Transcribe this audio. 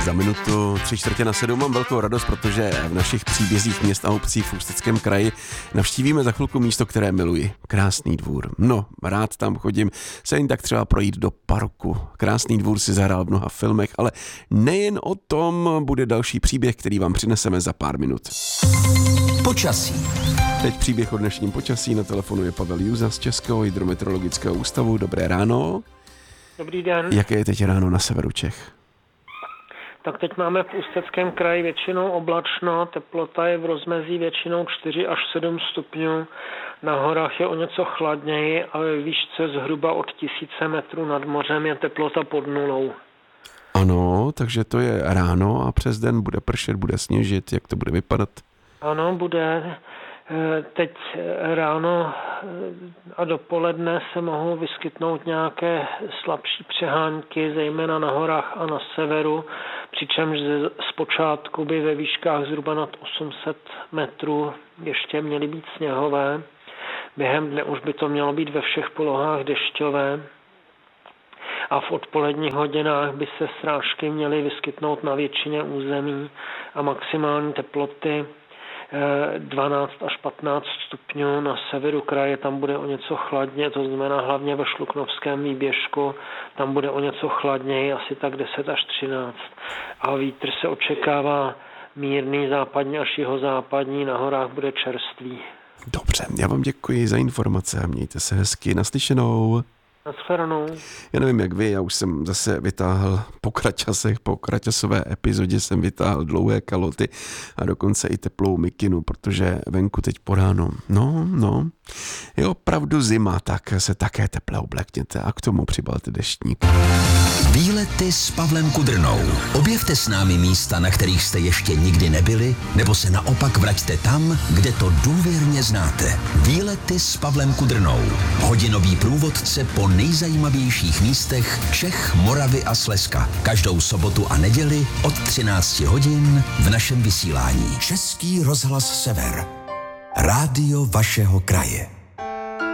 Za minutu 6:45 mám velkou radost, protože v našich příbězích měst a obcí v Ústeckém kraji navštívíme za chvilku místo, které miluji. Krásný Dvůr. No, rád tam chodím se jen tak třeba projít do parku. Krásný Dvůr si zahrál v mnoha filmech, ale nejen o tom bude další příběh, který vám přineseme za pár minut. Počasí. Teď příběh o dnešním počasí. Na telefonu je Pavel Juza z Českého hydrometeorologického ústavu. Dobré ráno. Dobrý den. Jaké je teď ráno na severu Čech? Tak teď máme v Ústeckém kraji většinou oblačno, teplota je v rozmezí většinou 4 až 7 stupňů, na horách je o něco chladněji a ve výšce zhruba od 1000 metrů nad mořem je teplota pod nulou. Ano, takže to je ráno a přes den bude pršet, bude sněžit, jak to bude vypadat? Ano, bude. Teď ráno a dopoledne se mohou vyskytnout nějaké slabší přehánky, zejména na horách a na severu, přičemž zpočátku by ve výškách zhruba nad 800 metrů ještě měly být sněhové. Během dne už by to mělo být ve všech polohách dešťové. A v odpoledních hodinách by se srážky měly vyskytnout na většině území a maximální teploty 12 až 15 stupňů. Na severu kraje tam bude o něco chladně, to znamená hlavně ve Šluknovském výběžku, tam bude o něco chladněji, asi tak 10 až 13. A vítr se očekává mírný západní až jihozápadní, na horách bude čerstvý. Dobře, já vám děkuji za informace a mějte se hezky. Naslyšenou. Naschledanou. Já nevím, jak vy, já už jsem zase vytáhl po kraťasové epizodě jsem vytáhl dlouhé kaloty a dokonce i teplou mikinu, protože venku teď po ránu. No, je opravdu zima, tak se také teple oblekněte a k tomu přibalte deštník. Výlety s Pavlem Kudrnou. Objevte s námi místa, na kterých jste ještě nikdy nebyli, nebo se naopak vraťte tam, kde to důvěrně znáte. Výlety s Pavlem Kudrnou. Hodinový průvodce po nejzajímavějších místech Čech, Moravy a Slezska. Každou sobotu a neděli od 13 hodin v našem vysílání. Český rozhlas Sever. Rádio vašeho kraje.